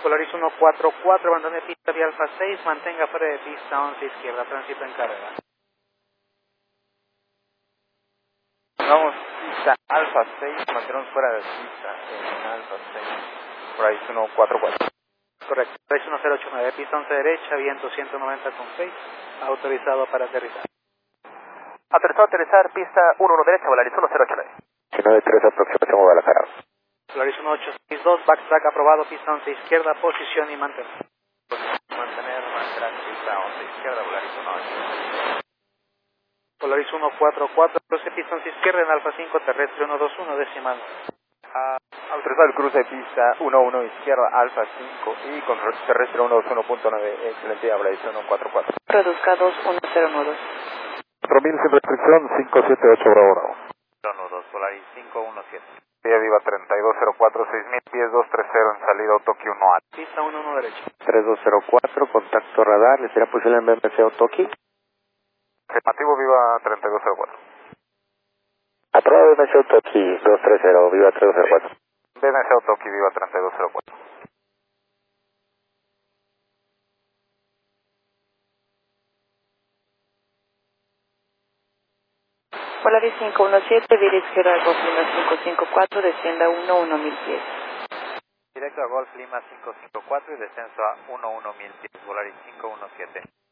Polaris 144, abandone pista vía Alfa 6, mantenga fuera de pista 11 izquierda, tránsito en carrera. Vamos, pista Alfa 6, mantenemos fuera de pista en Alfa 6, Polaris 144. Correcto, Polaris 1089, pista 11 derecha, viento 190,6, autorizado para aterrizar. Autorizado a aterrizar, pista 11 derecha, Polaris 1089. 93, aproximación Guadalajara. Polaris 1862, backtrack aprobado, pista 11 izquierda, posición y mantener. Mantener pista 11 izquierda, Polaris 18. Polaris 144, cruce pista 11 izquierda en Alfa 5, terrestre 121, decimal. Autorizado el cruce de pista 11 izquierda, Alfa 5 y con terrestre 121.9, excelente, Polaris 144. Reduzca 2109. 4000 sin restricción, 578 Bravo Bravo. 12, Polaris 517. Vía Viva 3204, 6000 pies 230 en salida Otoki 1A. Pista 11 derecha. 3204, contacto radar, ¿le será posible en BMC Otoki? Afirmativo, Viva 3204. Aprobado BMC Otoki 230, Viva 3204. BMC Otoki, Viva 3204. Polaris 517, vía izquierda Golf Lima 554, descienda 11.000 pies. Directo a Golf Lima 554 y descenso a 11.000 pies, Polaris 517.